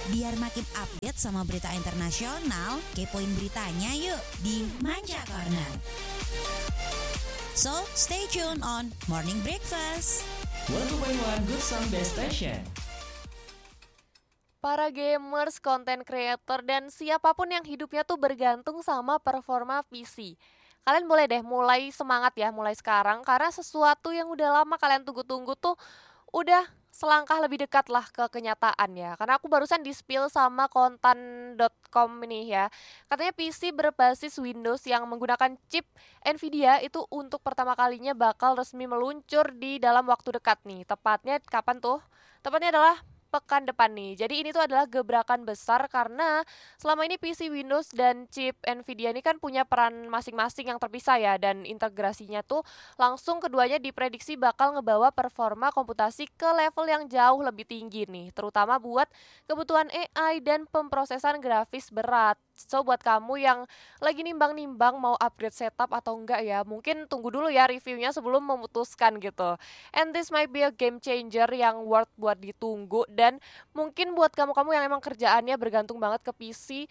Biar makin update sama berita internasional, kepoin beritanya yuk di Manja Corner. So, stay tuned on Morning Breakfast. 102.1 Good Sound Best Station. Para gamers, content creator, dan siapapun yang hidupnya tuh bergantung sama performa PC. Kalian boleh deh mulai semangat ya, mulai sekarang. Karena sesuatu yang udah lama kalian tunggu-tunggu tuh udah selangkah lebih dekat lah ke kenyataan ya. Karena aku barusan di-spill sama kontan.com ini ya. Katanya PC berbasis Windows yang menggunakan chip Nvidia itu untuk pertama kalinya bakal resmi meluncur di dalam waktu dekat nih. Tepatnya kapan tuh? Tepatnya adalah pekan depan nih. Jadi ini tuh adalah gebrakan besar karena selama ini PC Windows dan chip Nvidia ini kan punya peran masing-masing yang terpisah ya, dan integrasinya tuh langsung keduanya diprediksi bakal ngebawa performa komputasi ke level yang jauh lebih tinggi nih, terutama buat kebutuhan AI dan pemrosesan grafis berat. So buat kamu yang lagi nimbang-nimbang mau upgrade setup atau enggak ya, mungkin tunggu dulu ya reviewnya sebelum memutuskan gitu. And this might be a game changer yang worth buat ditunggu, dan mungkin buat kamu-kamu yang emang kerjaannya bergantung banget ke PC,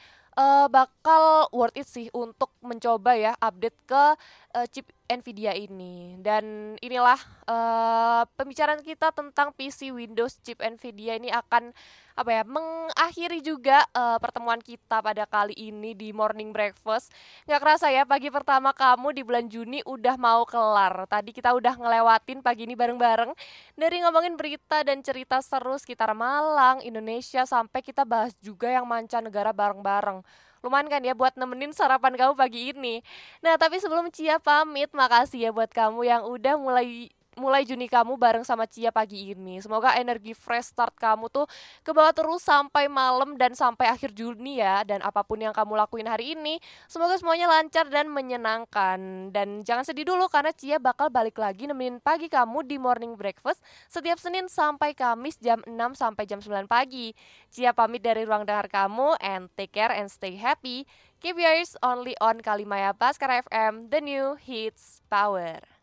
bakal worth it sih untuk mencoba ya update ke chip Nvidia ini. Dan inilah pembicaraan kita tentang PC Windows chip Nvidia ini akan mengakhiri juga pertemuan kita pada kali ini di Morning Breakfast. Gak kerasa ya, pagi pertama kamu di bulan Juni udah mau kelar. Tadi kita udah ngelewatin pagi ini bareng-bareng, dari ngomongin berita dan cerita seru sekitar Malang, Indonesia, sampai kita bahas juga yang mancanegara bareng-bareng. Lumayan kan ya buat nemenin sarapan kamu pagi ini. Nah, tapi sebelum Cia pamit, makasih ya buat kamu yang udah mulai Juni kamu bareng sama Cia pagi ini. Semoga energi fresh start kamu tuh kebawa terus sampai malam dan sampai akhir Juni ya. Dan apapun yang kamu lakuin hari ini, semoga semuanya lancar dan menyenangkan. Dan jangan sedih dulu karena Cia bakal balik lagi nemenin pagi kamu di Morning Breakfast setiap Senin sampai Kamis jam 6 sampai jam 9 pagi. Cia pamit dari ruang dengar kamu, and take care and stay happy. Keep yours only on Kalimaya Baskara FM, the new hits power.